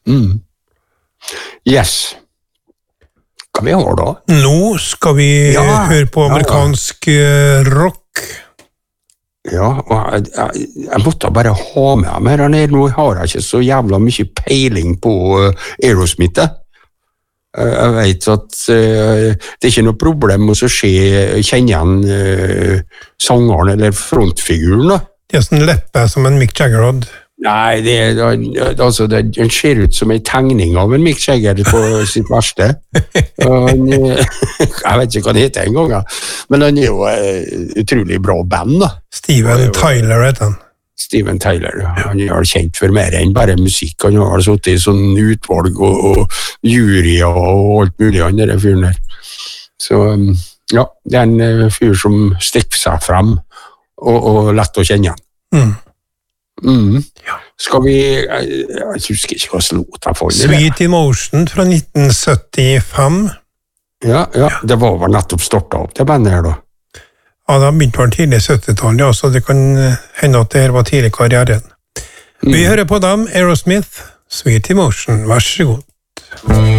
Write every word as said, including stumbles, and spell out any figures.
Mm. Yes. Hva vi har da? Nå skal vi ja, høre på amerikansk ja. rock. Ja, og jeg, jeg, jeg måtte bare ha med meg her nede. Nå har jeg ikke så jævla mye peiling på uh, Aerosmith. Jeg vet at uh, det er ikke noe problem med å se, kjenne igjen uh, sangeren eller frontfiguren. Da. Det er sånn leppe som en Mick Jagger hadde. Nei, det, altså, det, den ser ut som en tegning av en Mick Jagger på sitt verste. Han, jeg vet ikke hva det heter en gang, men han er jo uh, utrolig bra band. Da. Steven Tyler heter han. Steven Tyler, han er kjent for mer enn bare musikk. Han har suttet i sånn utvalg og, og juryer og alt mulig han der fyren der. Så ja, det er en fyr som stikker seg frem og, og lett å kjenne igjen. Mm. Mm. Ja. Skal vi, jeg, jeg husker ikke hva slåt jeg får. Sweet Emotion fra nitten syttifem. Ja, ja, det var vel nettopp startet opp det bandet her da. Ja, det begynte vel tidlig syttitallet, ja, så det kan hende at det her var tidlig karrieren. Mm. Vi hører på dem, Aerosmith, Sweet Emotion, vær så god.